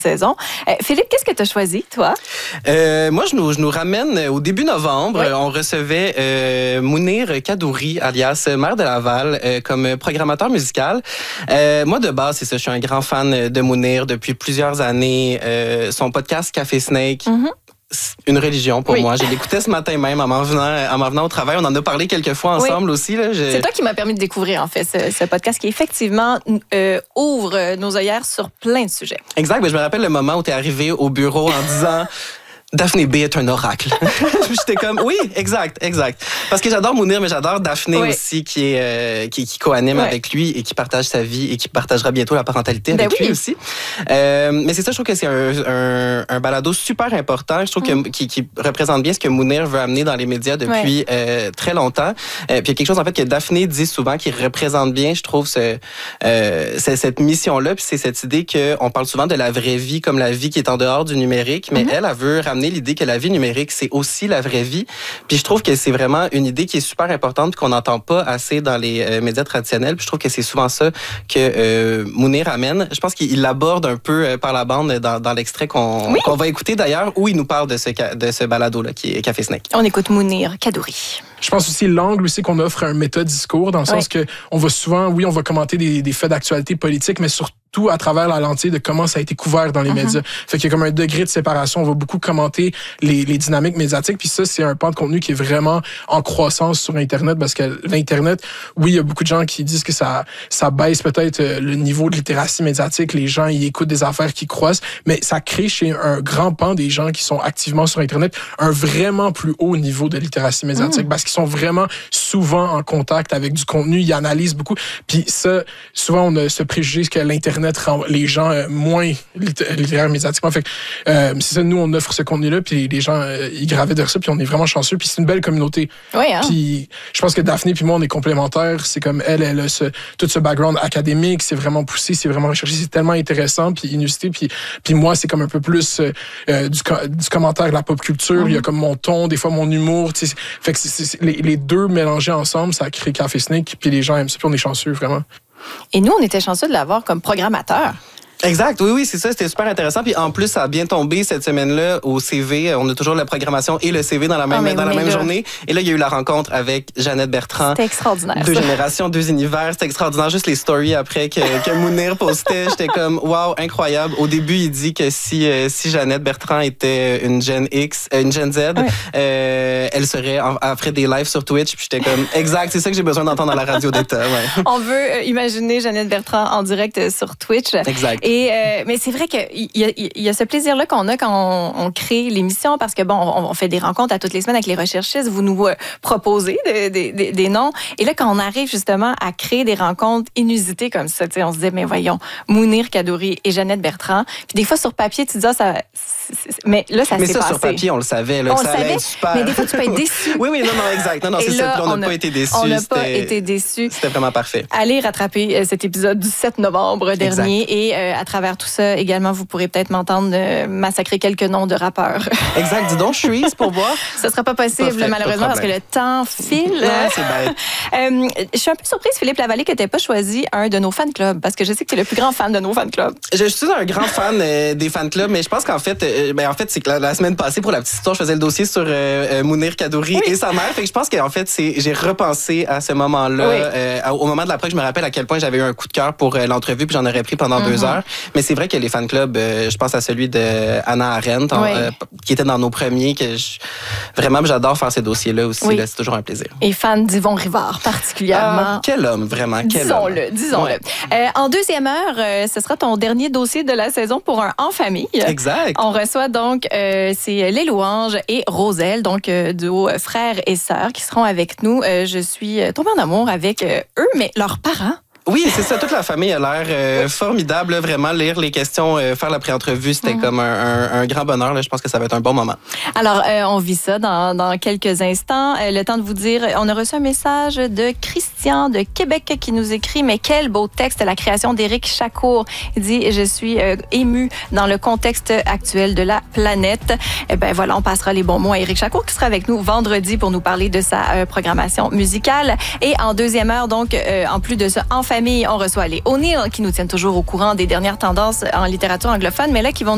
saison. Philippe, qu'est-ce que tu as choisi, toi? Moi, je nous ramène au début novembre. Oui. On recevait Mounir Kadouri, alias Maire de Laval, comme programmateur musical. Moi, de base, c'est ça, je suis un grand fan de Mounir depuis plusieurs années. Son podcast Café Snake, une religion pour moi. Je l'écoutais ce matin même en m'en venant au travail. On en a parlé quelques fois ensemble aussi. Là. C'est toi qui m'as permis de découvrir, en fait, ce podcast qui, effectivement, ouvre nos œillères sur plein de sujets. Exact. Mais je me rappelle le moment où tu es arrivé au bureau en disant... Daphné B est un oracle. J'étais comme, oui, exact. Parce que j'adore Mounir, mais j'adore Daphné aussi, qui co-anime avec lui et qui partage sa vie et qui partagera bientôt la parentalité avec lui aussi. Mais c'est ça, je trouve que c'est un balado super important. Je trouve qui représente bien ce que Mounir veut amener dans les médias depuis très longtemps. Puis il y a quelque chose, en fait, que Daphné dit souvent qui représente bien, je trouve, cette mission-là. Puis c'est cette idée qu'on parle souvent de la vraie vie comme la vie qui est en dehors du numérique, mais elle veut ramener l'idée que la vie numérique, c'est aussi la vraie vie. Puis je trouve que c'est vraiment une idée qui est super importante et qu'on n'entend pas assez dans les médias traditionnels. Puis je trouve que c'est souvent ça que Mounir amène. Je pense qu'il l'aborde un peu par la bande dans l'extrait qu'on va écouter d'ailleurs, où il nous parle de ce balado-là qui est Café Snake. On écoute Mounir Kadouri. Je pense aussi l'angle aussi qu'on offre un méta-discours, dans le sens que on va souvent, on va commenter des faits d'actualité politique, mais surtout à travers la lentille de comment ça a été couvert dans les médias. Fait qu'il y a comme un degré de séparation. On va beaucoup commenter les dynamiques médiatiques. Puis ça, c'est un pan de contenu qui est vraiment en croissance sur Internet, parce que l'Internet, oui, il y a beaucoup de gens qui disent que ça baisse peut-être le niveau de littératie médiatique. Les gens, ils écoutent des affaires qui croissent, mais ça crée chez un grand pan des gens qui sont activement sur Internet un vraiment plus haut niveau de littératie médiatique, parce qu'ils sont vraiment souvent en contact avec du contenu, ils analysent beaucoup. Puis ça, souvent, on a ce préjugé que l'Internet rend les gens moins littéraires médiatiquement. Fait que c'est ça, nous, on offre ce contenu-là, puis les gens, ils gravitent vers ça, puis on est vraiment chanceux, puis c'est une belle communauté. Puis je pense que Daphné puis moi, on est complémentaires. C'est comme elle a tout ce background académique, c'est vraiment poussé, c'est vraiment recherché, c'est tellement intéressant, puis inusité. Puis moi, c'est comme un peu plus du commentaire de la pop culture. Il y a comme mon ton, des fois mon humour. Fait que les deux mélangés ensemble, ça crée Café Snake, puis les gens aiment ça, puis on est chanceux, vraiment. Et nous, on était chanceux de l'avoir comme programmateur. Exact, oui, c'est ça, c'était super intéressant. Puis en plus, ça a bien tombé cette semaine-là au CV. On a toujours la programmation et le CV dans la même journée. Et là, il y a eu la rencontre avec Jeannette Bertrand. C'était extraordinaire. 2 générations, 2 univers. C'était extraordinaire. Juste les stories après que Mounir postait. J'étais comme, wow, incroyable. Au début, il dit que si Jeannette Bertrand était une Gen X, une Gen Z, elle ferait des lives sur Twitch. Puis j'étais comme, exact, c'est ça que j'ai besoin d'entendre dans la radio d'État. On veut imaginer Jeannette Bertrand en direct sur Twitch. Exact. Mais c'est vrai qu'il y a ce plaisir-là qu'on a quand on crée l'émission, parce que, on fait des rencontres à toutes les semaines avec les recherchistes. Vous nous proposez des noms. Et là, quand on arrive justement à créer des rencontres inusitées comme ça, on se dit, mais voyons, Mounir Kadouri et Jeannette Bertrand. Puis des fois, sur papier, tu dis, mais là, ça s'est passé. Mais ça, sur papier, on le savait. Là, on que le ça savait, allait être super. mais des fois, tu peux être déçu. Oui, non, exact. Non, c'est ça. Puis on n'a pas été déçus. On n'a pas été déçus. C'était vraiment parfait. Allez rattraper cet épisode du 7 novembre dernier. Et à travers tout ça, également, vous pourrez peut-être m'entendre massacrer quelques noms de rappeurs. Exact. Dis donc, Shreeze, pour voir. Ce ne sera pas possible, malheureusement, parce que le temps file. Non, c'est bête. Je suis un peu surprise, Philippe Lavallée, que tu n'aies pas choisi un de nos fan clubs, parce que je sais que tu es le plus grand fan de nos fan clubs. Je suis un grand fan des fan clubs, mais je pense qu'en fait, c'est que la semaine passée, pour la petite histoire, je faisais le dossier sur Mounir Kadouri et sa mère. Fait que je pense qu'en fait, j'ai repensé à ce moment-là. Au moment de l'après, je me rappelle à quel point j'avais eu un coup de cœur pour l'entrevue, puis j'en aurais pris pendant 2 heures. Mais c'est vrai que les fan clubs, je pense à celui de Hannah Arendt, qui était dans nos premiers, vraiment, j'adore faire ces dossiers-là aussi. Là, c'est toujours un plaisir. Et fan d'Yvon Rivard, particulièrement. Quel homme, vraiment, quel homme. Disons-le. En deuxième heure, ce sera ton dernier dossier de la saison pour un En famille. Exact. On reçoit donc, c'est Les Louanges et Roselle, donc duo frères et sœurs qui seront avec nous. Je suis tombée en amour avec eux, mais leurs parents. Oui, c'est ça. Toute la famille a l'air formidable. Là, vraiment, lire les questions, faire la pré-entrevue, c'était comme un grand bonheur. Là. Je pense que ça va être un bon moment. Alors, on vit ça dans quelques instants. Le temps de vous dire, on a reçu un message de Christian de Québec qui nous écrit « Mais quel beau texte, la création d'Éric Chacour. » Il dit « Je suis ému dans le contexte actuel de la planète. » Eh bien, voilà, on passera les bons mots à Éric Chacour qui sera avec nous vendredi pour nous parler de sa programmation musicale. Et en deuxième heure, donc, en plus de ça, en famille, on reçoit les O'Neill qui nous tiennent toujours au courant des dernières tendances en littérature anglophone, mais là, qui vont